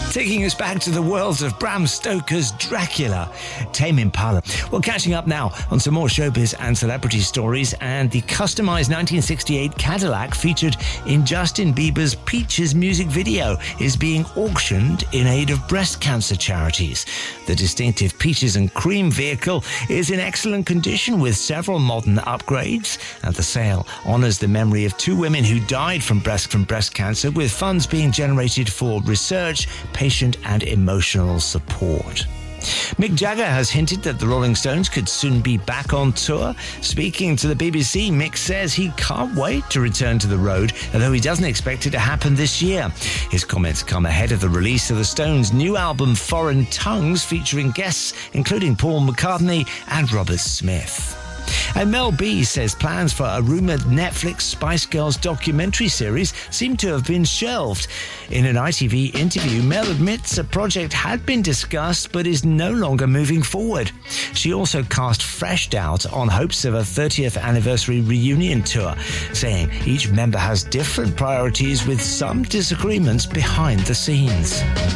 taking us back to the world of Bram Stoker's Dracula, Tame Impala. Well, catching up now on some more showbiz and celebrity stories, and the customized 1968 Cadillac featured in Justin Bieber's Peaches music video is being auctioned in aid of breast cancer charities. The distinctive Peaches and Cream vehicle is in excellent condition with several modern upgrades, and the sale honors the memory of two women who died from breast cancer, with funds being generated for research, patient and emotional support. Mick Jagger has hinted that the Rolling Stones could soon be back on tour. Speaking to the BBC, Mick says he can't wait to return to the road, although he doesn't expect it to happen this year. His comments come ahead of the release of the Stones' new album Foreign Tongues, featuring guests including Paul McCartney and Robert Smith. And Mel B says plans for a rumoured Netflix Spice Girls documentary series seem to have been shelved. In an ITV interview, Mel admits a project had been discussed but is no longer moving forward. She also cast fresh doubt on hopes of a 30th anniversary reunion tour, saying each member has different priorities with some disagreements behind the scenes.